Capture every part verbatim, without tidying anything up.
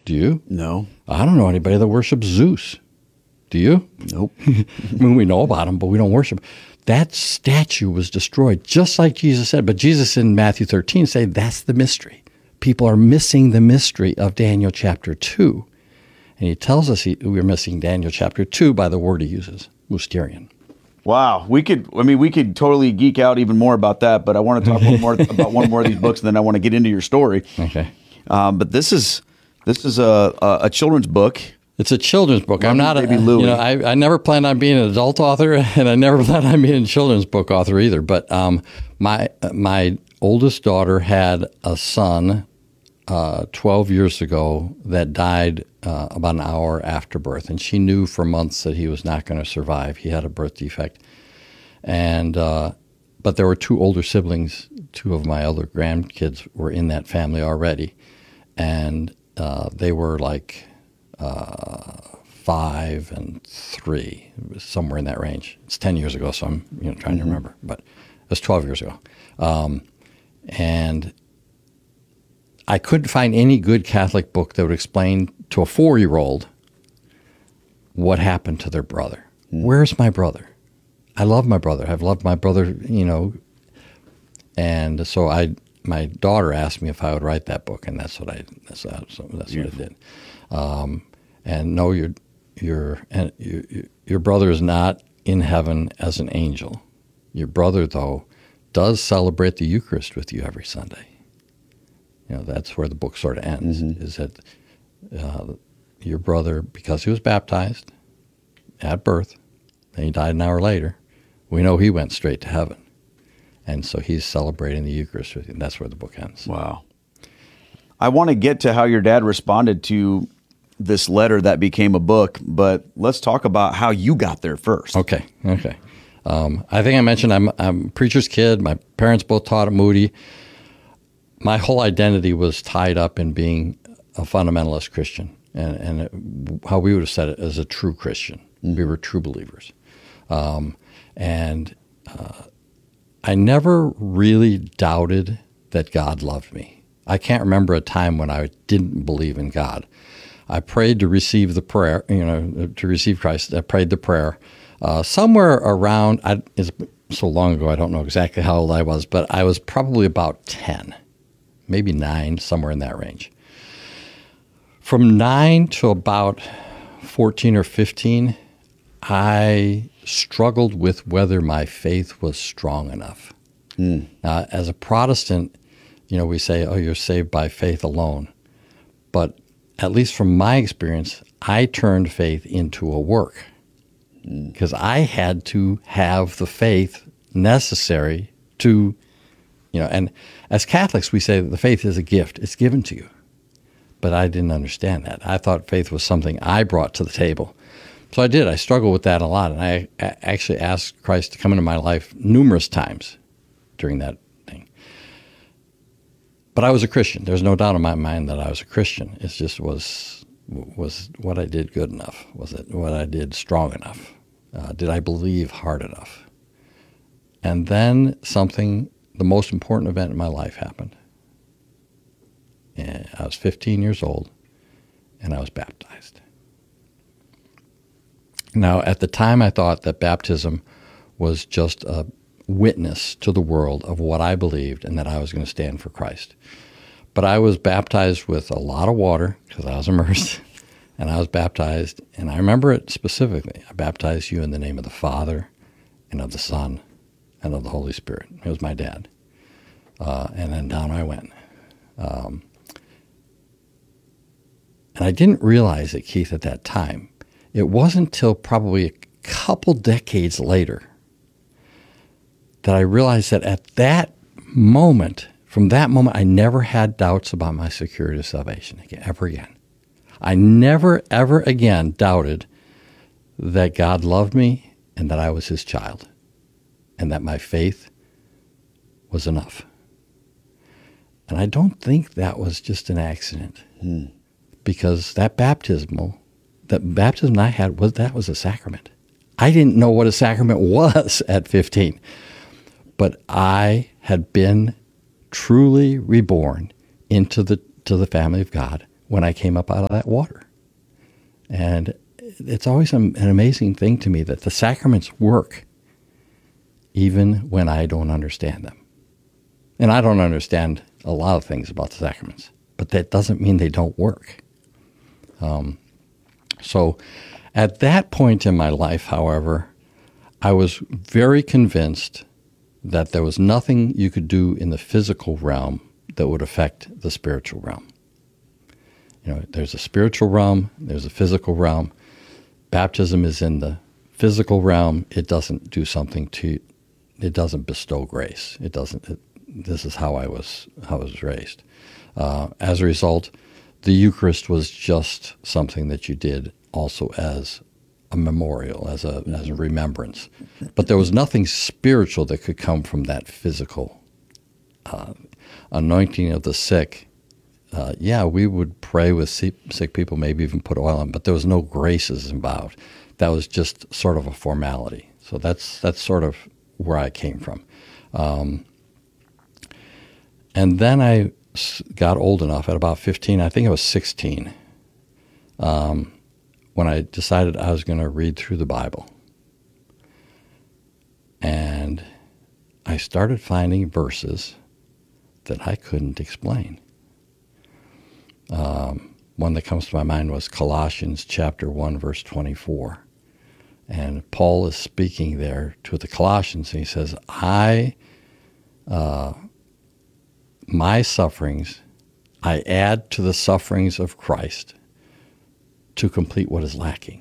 Do you? No. I don't know anybody that worships Zeus. Do you? Nope. I mean, we know about him, but we don't worship him. That statue was destroyed, just like Jesus said. But Jesus in Matthew thirteen said that's the mystery. People are missing the mystery of Daniel chapter two. And he tells us he, we're missing Daniel chapter two by the word he uses, mysterion. Wow, we could. I mean, we could totally geek out even more about that. But I want to talk one more about one more of these books, and then I want to get into your story. Okay. Um, but this is this is a a, a children's book. It's a children's book. Love I'm not a, Baby Louie. you know, I, I never planned on being an adult author, and I never planned on being a children's book author either. But um, my my oldest daughter had a son uh, twelve years ago that died uh, about an hour after birth, and she knew for months that he was not going to survive. He had a birth defect, and uh, but there were two older siblings. Two of my other grandkids were in that family already, and uh, they were like. Uh, five and three, it was somewhere in that range. It's ten years ago, so I'm you know trying mm-hmm. to remember, but it was twelve years ago. Um, and I couldn't find any good Catholic book that would explain to a four-year-old what happened to their brother. Mm. Where's my brother? I love my brother. I've loved my brother, you know. And so I, my daughter asked me if I would write that book, and that's what I that's, that's what I did. Um, and no, your your and your, your brother is not in heaven as an angel. Your brother, though, does celebrate the Eucharist with you every Sunday. You know, that's where the book sort of ends. Mm-hmm. Is that uh, your brother, because he was baptized at birth, and he died an hour later, we know he went straight to heaven, and so he's celebrating the Eucharist with you. And that's where the book ends. Wow. I want to get to how your dad responded to this letter that became a book, but let's talk about how you got there first. Okay, okay. Um, I think I mentioned I'm, I'm a preacher's kid. My parents both taught at Moody. My whole identity was tied up in being a fundamentalist Christian, and, and it, how we would have said it as a true Christian. Mm-hmm. We were true believers. Um, and uh, I never really doubted that God loved me. I can't remember a time when I didn't believe in God. I prayed to receive the prayer, you know, to receive Christ. I prayed the prayer. Uh, somewhere around, I, it's so long ago, I don't know exactly how old I was, but I was probably about ten, maybe nine, somewhere in that range. From nine to about fourteen or fifteen, I struggled with whether my faith was strong enough. Mm. Uh, as a Protestant, you know, we say, oh, you're saved by faith alone. But at least from my experience, I turned faith into a work because mm. I had to have the faith necessary to, you know, and as Catholics, we say that the faith is a gift. It's given to you. But I didn't understand that. I thought faith was something I brought to the table. So I did. I struggled with that a lot. And I actually asked Christ to come into my life numerous times during that thing. But I was a Christian. There's no doubt in my mind that I was a Christian. It just was was what I did good enough? Was it what I did strong enough? Uh, did I believe hard enough? And then something, the most important event in my life happened. And I was fifteen years old, and I was baptized. Now, at the time, I thought that baptism was just a witness to the world of what I believed and that I was going to stand for Christ. But I was baptized with a lot of water because I was immersed, and I was baptized, and I remember it specifically. I baptized you in the name of the Father and of the Son and of the Holy Spirit. It was my dad. Uh, and then down I went. Um, and I didn't realize it, Keith, at that time. It wasn't until probably a couple decades later that I realized that at that moment, from that moment, I never had doubts about my security of salvation again, ever again. I never, ever again doubted that God loved me and that I was his child and that my faith was enough. And I don't think that was just an accident hmm. because that baptismal, that baptism I had, was that was a sacrament. I didn't know what a sacrament was at fifteen. But I had been truly reborn into the to the family of God when I came up out of that water. And it's always an amazing thing to me that the sacraments work even when I don't understand them. And I don't understand a lot of things about the sacraments, but that doesn't mean they don't work. Um, so at that point in my life, however, I was very convinced that there was nothing you could do in the physical realm that would affect the spiritual realm. You know, there's a spiritual realm, there's a physical realm. Baptism is in the physical realm. It doesn't do something to, it doesn't bestow grace. It doesn't, it, this is how I was, how I was raised. Uh, as a result, the Eucharist was just something that you did also as a memorial, as a as a remembrance. But there was nothing spiritual that could come from that physical uh, anointing of the sick. Uh, yeah, we would pray with sick people, maybe even put oil on, but there was no graces involved. That was just sort of a formality. So that's that's sort of where I came from. Um, and then I got old enough at about fifteen, I think I was sixteen, um, when I decided I was going to read through the Bible. And I started finding verses that I couldn't explain. Um, one that comes to my mind was Colossians chapter one, verse twenty-four. And Paul is speaking there to the Colossians, and he says, I, uh, my sufferings, I add to the sufferings of Christ to complete what is lacking.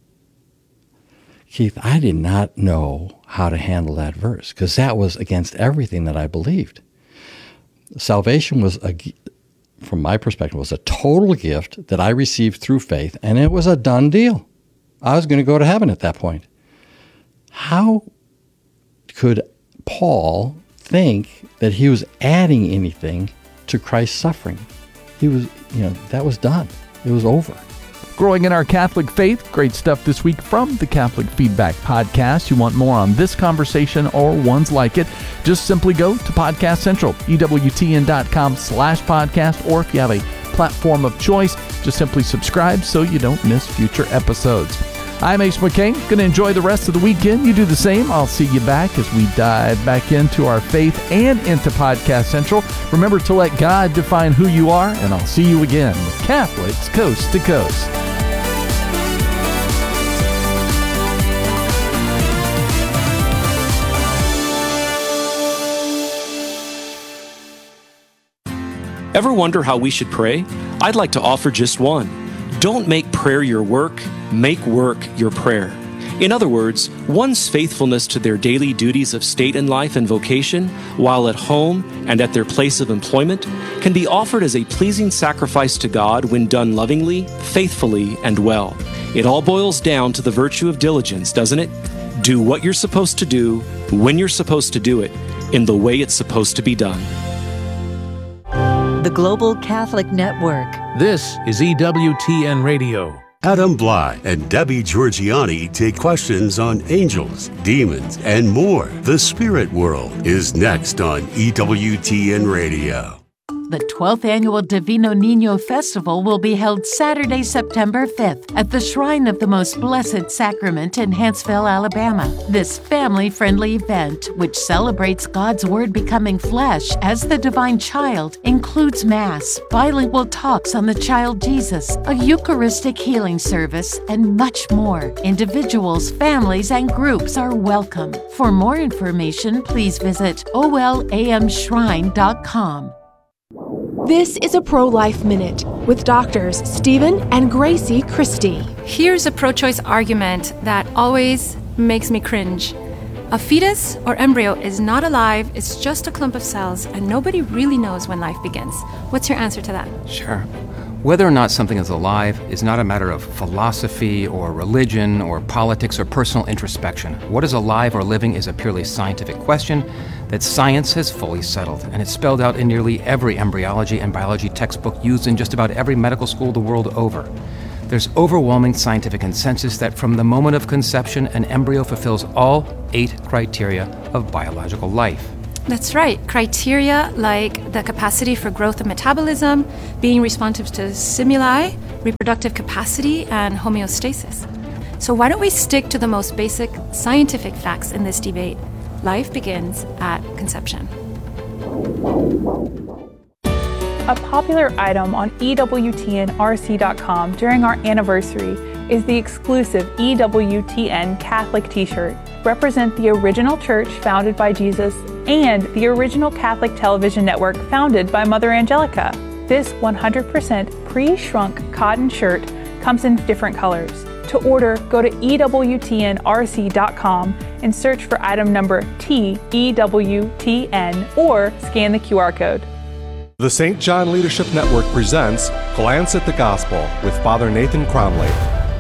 Keith, I did not know how to handle that verse because that was against everything that I believed. Salvation was, a, from my perspective, was a total gift that I received through faith, and it was a done deal. I was going to go to heaven at that point. How could Paul think that he was adding anything to Christ's suffering? He was, you know, that was done. It was over. Growing in our Catholic faith, great stuff this week from the Catholic Feedback Podcast. You want more on this conversation or ones like it, just simply go to Podcast Central, E W T N dot com slash podcast, or if you have a platform of choice, just simply subscribe so you don't miss future episodes. I'm Ace McCain. Going to enjoy the rest of the weekend. You do the same. I'll see you back as we dive back into our faith and into Podcast Central. Remember to let God define who you are, and I'll see you again with Catholics Coast to Coast. Ever wonder how we should pray? I'd like to offer just one. Don't make prayer your work, make work your prayer. In other words, one's faithfulness to their daily duties of state and life and vocation, while at home and at their place of employment, can be offered as a pleasing sacrifice to God when done lovingly, faithfully, and well. It all boils down to the virtue of diligence, doesn't it? Do what you're supposed to do, when you're supposed to do it, in the way it's supposed to be done. The Global Catholic Network. This is E W T N Radio. Adam Bly and Debbie Georgiani take questions on angels, demons, and more. The Spirit World is next on E W T N Radio. The twelfth Annual Divino Niño Festival will be held Saturday, September fifth at the Shrine of the Most Blessed Sacrament in Huntsville, Alabama. This family-friendly event, which celebrates God's Word becoming flesh as the divine child, includes Mass, bilingual talks on the child Jesus, a Eucharistic healing service, and much more. Individuals, families, and groups are welcome. For more information, please visit O L A M shrine dot com. This is a Pro-Life Minute with doctors Stephen and Gracie Christie. Here's a pro-choice argument that always makes me cringe. A fetus or embryo is not alive, it's just a clump of cells, and nobody really knows when life begins. What's your answer to that? Sure. Whether or not something is alive is not a matter of philosophy or religion or politics or personal introspection. What is alive or living is a purely scientific question that science has fully settled, and it's spelled out in nearly every embryology and biology textbook used in just about every medical school the world over. There's overwhelming scientific consensus that from the moment of conception, an embryo fulfills all eight criteria of biological life. That's right. Criteria like the capacity for growth and metabolism, being responsive to stimuli, reproductive capacity, and homeostasis. So why don't we stick to the most basic scientific facts in this debate? Life begins at conception. A popular item on E W T N R C dot com during our anniversary is the exclusive E W T N Catholic t-shirt. Represent the original church founded by Jesus and the original Catholic television network founded by Mother Angelica. This one hundred percent pre-shrunk cotton shirt comes in different colors. To order, go to E W T N R C dot com and search for item number T E W T N or scan the Q R code. The Saint John Leadership Network presents Glance at the Gospel with Father Nathan Cromley.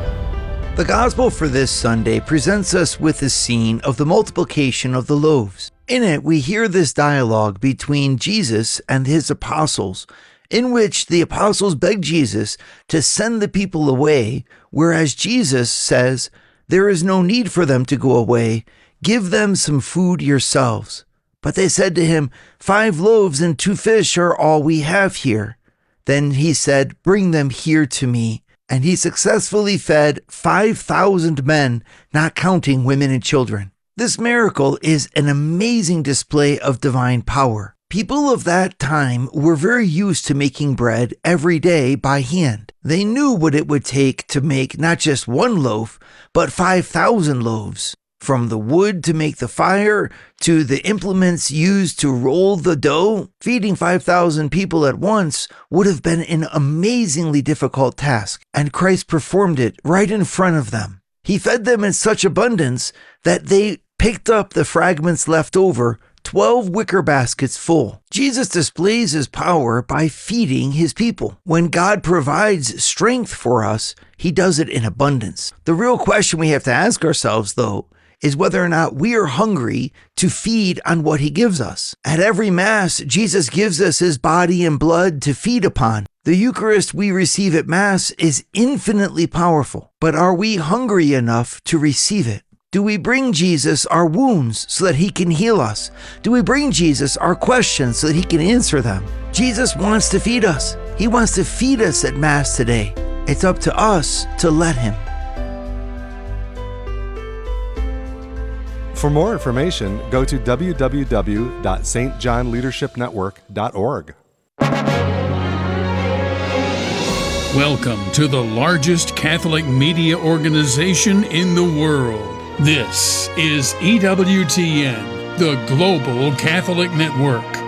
The Gospel for this Sunday presents us with the scene of the multiplication of the loaves. In it, we hear this dialogue between Jesus and his apostles, in which the apostles beg Jesus to send the people away, whereas Jesus says, "There is no need for them to go away. Give them some food yourselves." But they said to him, "Five loaves and two fish are all we have here." Then he said, "Bring them here to me." And he successfully fed five thousand men, not counting women and children. This miracle is an amazing display of divine power. People of that time were very used to making bread every day by hand. They knew what it would take to make not just one loaf, but five thousand loaves. From the wood to make the fire, to the implements used to roll the dough, feeding five thousand people at once would have been an amazingly difficult task, and Christ performed it right in front of them. He fed them in such abundance that they picked up the fragments left over, twelve wicker baskets full. Jesus displays his power by feeding his people. When God provides strength for us, he does it in abundance. The real question we have to ask ourselves, though, is whether or not we are hungry to feed on what he gives us. At every Mass, Jesus gives us his body and blood to feed upon. The Eucharist we receive at Mass is infinitely powerful, but are we hungry enough to receive it? Do we bring Jesus our wounds so that he can heal us? Do we bring Jesus our questions so that he can answer them? Jesus wants to feed us. He wants to feed us at Mass today. It's up to us to let him. For more information, go to w w w dot s t john leadership network dot org. Welcome to the largest Catholic media organization in the world. This is E W T N, the Global Catholic Network.